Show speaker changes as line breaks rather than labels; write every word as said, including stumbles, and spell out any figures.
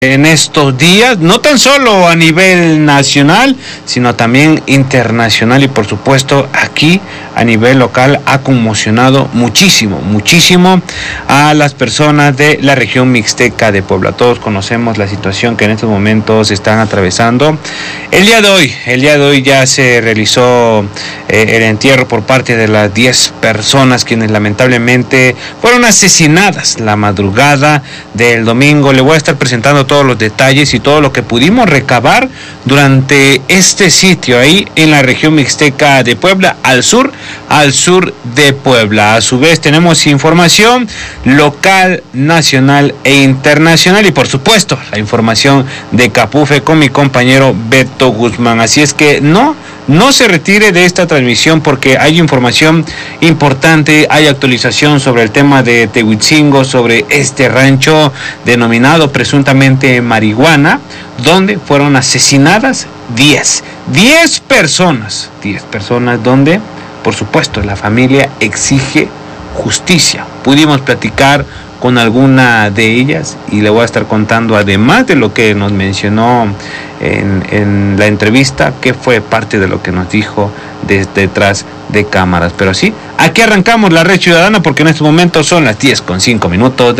en estos días, no tan solo a nivel nacional, sino también internacional y por supuesto aquí a nivel local ha conmocionado muchísimo, muchísimo a las personas de la región mixteca de Puebla. Todos conocemos la situación que en estos momentos están atravesando. El día de hoy, el día de hoy ya se realizó eh, el entierro por parte de las diez personas quienes lamentablemente fueron asesinadas la madrugada del domingo. Le voy a estar presentando todos los detalles y todo lo que pudimos recabar durante este sitio ahí en la región mixteca de Puebla, al sur, al sur de Puebla. A su vez tenemos información local, nacional e internacional y por supuesto la información de Capufe con mi compañero Beto Guzmán. Así es que no No se retire de esta transmisión porque hay información importante, hay actualización sobre el tema de Tehuitzingo, sobre este rancho denominado presuntamente marihuana, donde fueron asesinadas diez, diez personas, diez personas donde, por supuesto, la familia exige justicia. Pudimos platicar con alguna de ellas y le voy a estar contando, además de lo que nos mencionó en, en la entrevista, que fue parte de lo que nos dijo desde detrás de cámaras. Pero sí, aquí arrancamos la Red Ciudadana porque en este momento son las diez con cinco minutos de